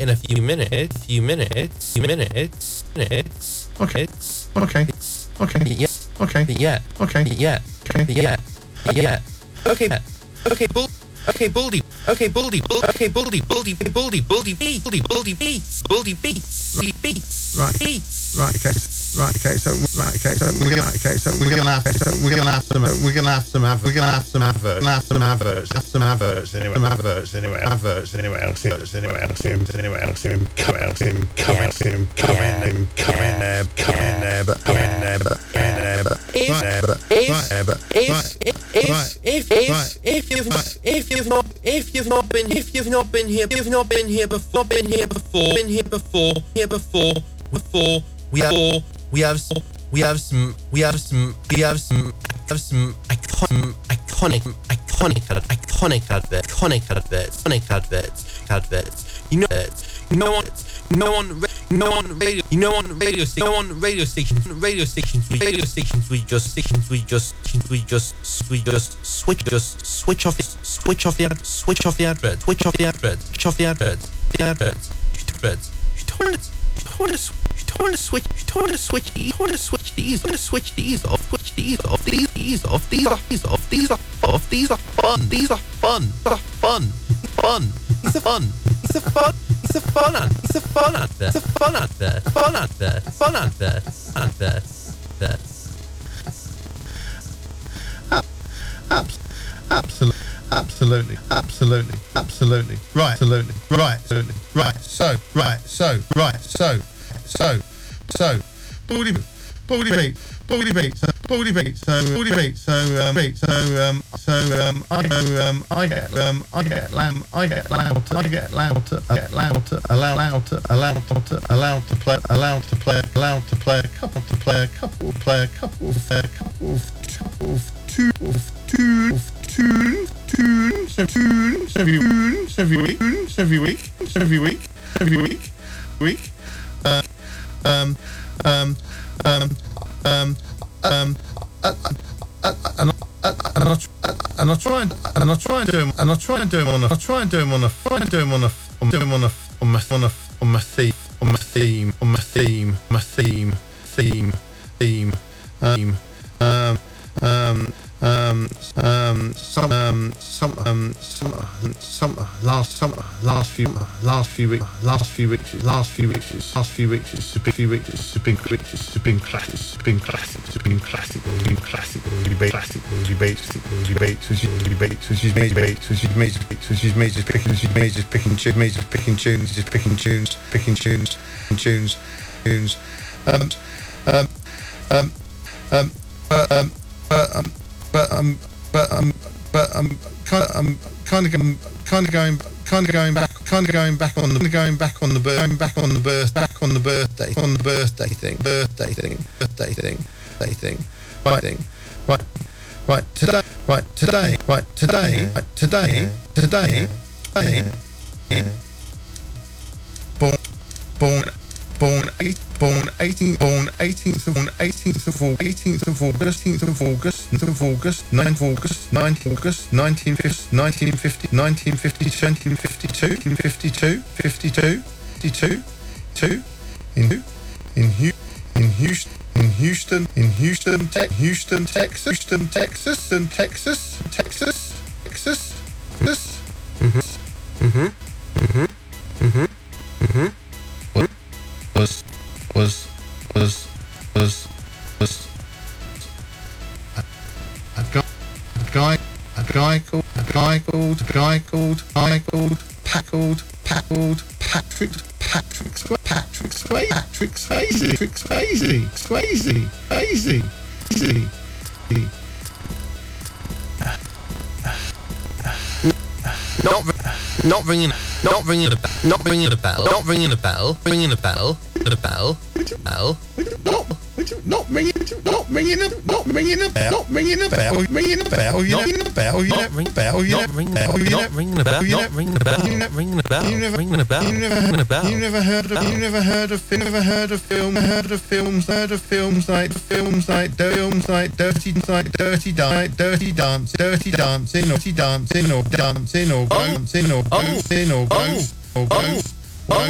in a few minutes. Okay. Right. Okay. So we're gonna have some adverts anyway. I'll see him coming there. If you've not been here before, we have some iconic adverts. Radio stations we just switch off the adverts. You don't want to switch these off. These are fun. These are fun. It's a fun Absolutely. Right. So, baldy beat. I get allowed to play a couple tunes every week. And I'll try and do them on last few weeks have been classic debates, which is major picking tunes. Kind of going back on the birthday thing. Right. Today. Born 18th of August 1952 in Houston, Texas. A guy called Patrick Swayze. Not ringing a bell. You never heard of films like Dirty Dancing or Ghost.